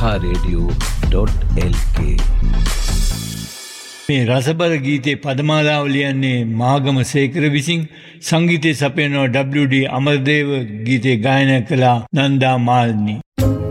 lankaradio.lk. මේ රසබර ගීතේ පදමාලාව ලියන්නේ මාගම සේකර විසින්, සංගීතය සපයනවා WD අමරදේව, ගීතේ ගායනා කළ නන්දා මාල්නි.